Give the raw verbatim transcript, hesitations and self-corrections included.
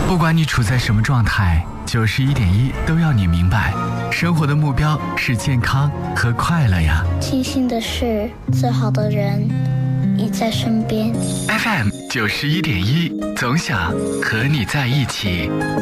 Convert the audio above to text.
不管你处在什么状态，九十一点一都要你明白，生活的目标是健康和快乐呀。 庆幸的是，最好的人已在身边。 F M 九十一点一，总想和你在一起。